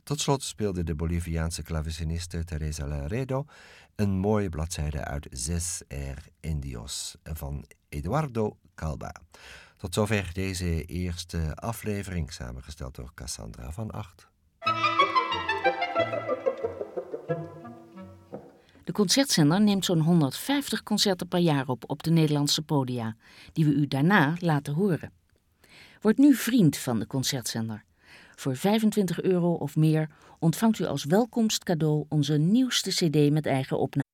Tot slot speelde de Boliviaanse klaveciniste Teresa Laredo een mooie bladzijde uit Zes Indios van Eduardo Calva. Tot zover deze eerste aflevering, samengesteld door Cassandra van Acht. De Concertzender neemt zo'n 150 concerten per jaar op de Nederlandse podia, die we u daarna laten horen. Word nu vriend van de Concertzender. Voor €25 of meer ontvangt u als welkomstcadeau onze nieuwste cd met eigen opname.